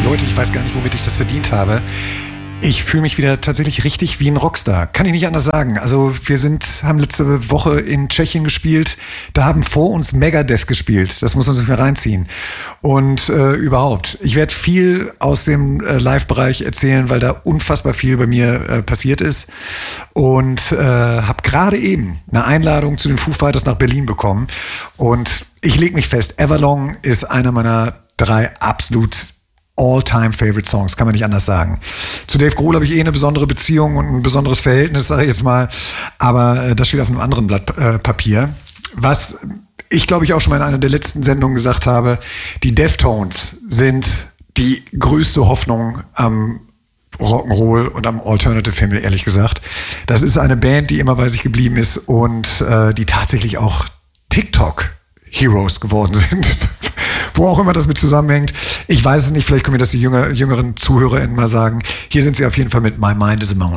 Leute, ich weiß gar nicht, womit ich das verdient habe. Ich fühle mich wieder tatsächlich richtig wie ein Rockstar. Kann ich nicht anders sagen. Also wir haben letzte Woche in Tschechien gespielt. Da haben vor uns Megadeth gespielt. Das muss man sich mal reinziehen. Und überhaupt. Ich werde viel aus dem Live-Bereich erzählen, weil da unfassbar viel bei mir passiert ist. Und habe gerade eben eine Einladung zu den Foo Fighters nach Berlin bekommen. Und ich lege mich fest, Everlong ist einer meiner 3 absolut All-Time-Favorite Songs, kann man nicht anders sagen. Zu Dave Grohl habe ich eine besondere Beziehung und ein besonderes Verhältnis, sage ich jetzt mal. Aber das steht auf einem anderen Blatt Papier. Was ich, glaube ich, auch schon mal in einer der letzten Sendungen gesagt habe, die Deftones sind die größte Hoffnung am Rock'n'Roll und am Alternative-Himmel, ehrlich gesagt. Das ist eine Band, die immer bei sich geblieben ist und die tatsächlich auch TikTok-Heroes geworden sind. Wo auch immer das mit zusammenhängt. Ich weiß es nicht, vielleicht können mir das die jüngeren ZuhörerInnen mal sagen. Hier sind sie auf jeden Fall mit My Mind is a Mountain.